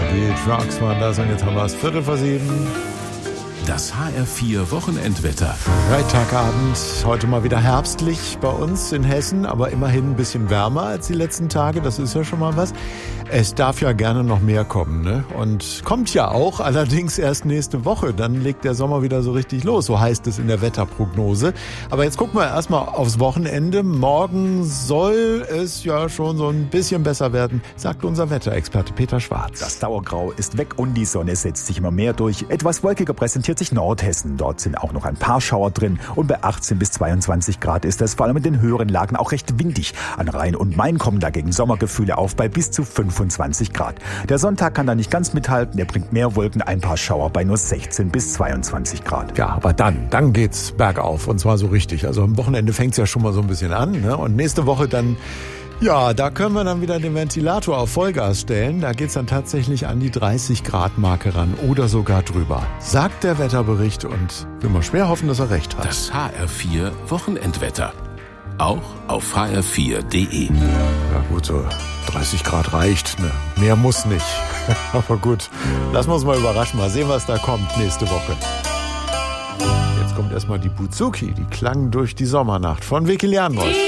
Die Trucks waren das und jetzt haben wir es 6:45. Das HR4 Wochenendwetter. Freitagabend, heute mal wieder herbstlich bei uns in Hessen, aber immerhin ein bisschen wärmer als die letzten Tage, das ist ja schon mal was. Es darf ja gerne noch mehr kommen, ne? Und kommt ja auch, allerdings erst nächste Woche, dann legt der Sommer wieder so richtig los, so heißt es in der Wetterprognose. Aber jetzt gucken wir erstmal aufs Wochenende. Morgen soll es ja schon so ein bisschen besser werden, sagt unser Wetterexperte Peter Schwarz. Das Dauergrau ist weg und die Sonne setzt sich immer mehr durch. Etwas wolkiger präsentiert sich Nordhessen. Dort sind auch noch ein paar Schauer drin und bei 18 bis 22 Grad ist es vor allem in den höheren Lagen auch recht windig. An Rhein und Main kommen dagegen Sommergefühle auf bei bis zu 25 Grad. Der Sonntag kann da nicht ganz mithalten, er bringt mehr Wolken, ein paar Schauer bei nur 16 bis 22 Grad. Ja, aber dann geht's bergauf und zwar so richtig. Also am Wochenende fängt's ja schon mal so ein bisschen an, ne? Und nächste Woche dann, ja, da können wir dann wieder den Ventilator auf Vollgas stellen. Da geht's dann tatsächlich an die 30 Grad Marke ran oder sogar drüber. Sagt der Wetterbericht und will man schwer hoffen, dass er recht hat. Das HR4 Wochenendwetter. Auch auf hr4.de. Ja gut, so 30 Grad reicht, ne? Mehr muss nicht. Aber gut, lassen wir uns mal überraschen. Mal sehen, was da kommt nächste Woche. Jetzt kommt erstmal die Buzuki, die klang durch die Sommernacht von Vicky Leandros.